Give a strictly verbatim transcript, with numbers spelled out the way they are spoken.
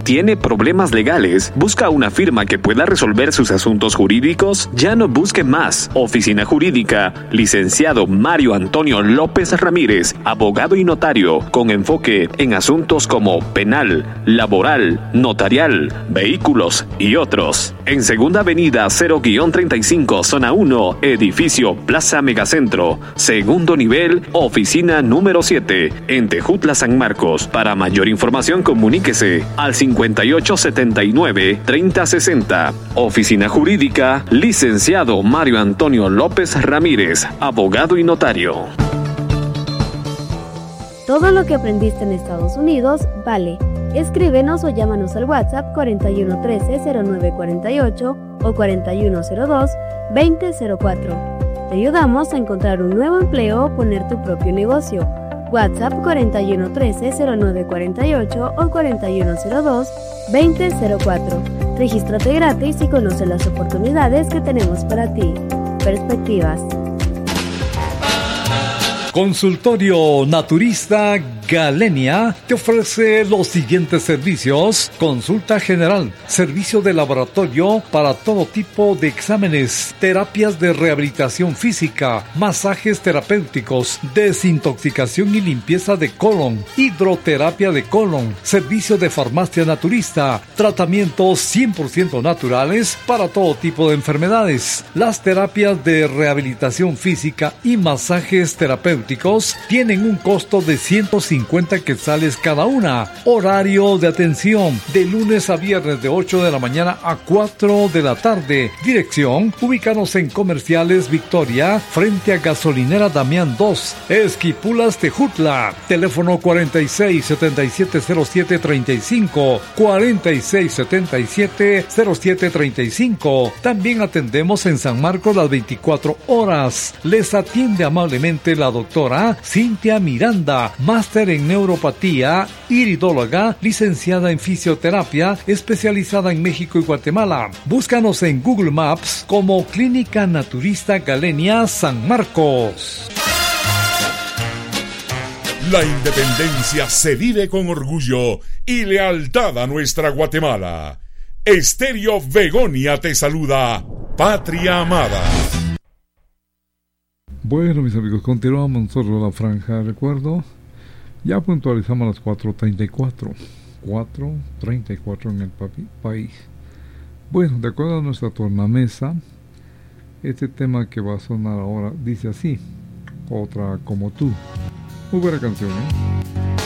¿Tiene problemas legales? ¿Busca una firma que pueda resolver sus asuntos jurídicos? Ya no busque más. Oficina Jurídica, licenciado Mario Antonio López Ramírez, abogado y notario, con enfoque en asuntos como penal, laboral, notarial, vehículos y otros. En Segunda Avenida cero treinta y cinco, Zona uno, Edificio Plaza Megacentro, segundo nivel, oficina número siete, en Tejutla, San Marcos. Para mayor información, comuníquese al cincuenta y ocho setenta y nueve treinta sesenta. Oficina Jurídica, licenciado Mario Antonio López Ramírez, abogado y notario. Todo lo que aprendiste en Estados Unidos vale. Escríbenos o llámanos al WhatsApp cuarenta y uno trece cero nueve cuarenta y ocho o cuarenta y uno cero dos veinte cero cuatro. Te ayudamos a encontrar un nuevo empleo o poner tu propio negocio. WhatsApp cuarenta y uno trece cero nueve cuarenta y ocho o cuarenta y uno cero dos veinte cero cuatro. Regístrate gratis y conoce las oportunidades que tenemos para ti. Perspectivas. Consultorio Naturista Galenia te ofrece los siguientes servicios: consulta general, servicio de laboratorio para todo tipo de exámenes, terapias de rehabilitación física, masajes terapéuticos, desintoxicación y limpieza de colon, hidroterapia de colon, servicio de farmacia naturista, tratamientos cien por ciento naturales para todo tipo de enfermedades. Las terapias de rehabilitación física y masajes terapéuticos tienen un costo de ciento cincuenta quetzales cada una. Horario de atención de lunes a viernes de ocho de la mañana a cuatro de la tarde. Dirección: ubícanos en Comerciales Victoria, frente a Gasolinera Damián dos, Esquipulas, Tejutla. Teléfono cuarenta y seis setenta y siete cero siete treinta y cinco, cuarenta y seis setenta y siete cero siete treinta y cinco. También atendemos en San Marcos las veinticuatro horas. Les atiende amablemente la doctora Cintia Miranda, máster en neuropatía, iridóloga, licenciada en fisioterapia, especializada en México y Guatemala. Búscanos en Google Maps como Clínica Naturista Galenia San Marcos. La independencia se vive con orgullo y lealtad a nuestra Guatemala. Estéreo Begonia te saluda, patria amada. Bueno, mis amigos, continuamos nosotros la franja de recuerdo. Ya puntualizamos las cuatro treinta y cuatro. cuatro treinta y cuatro en el papi, país. Bueno, de acuerdo a nuestra tornamesa, este tema que va a sonar ahora dice así: Otra como tú. Muy buena canción, ¿eh?